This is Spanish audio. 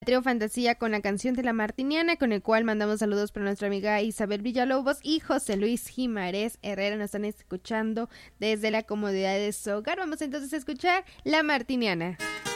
Trío Fantasía con la canción de La Martiniana, con el cual mandamos saludos para nuestra amiga Isabel Villalobos y José Luis Jimarés Herrera. Nos están escuchando desde la comodidad de su hogar. Vamos entonces a escuchar La Martiniana.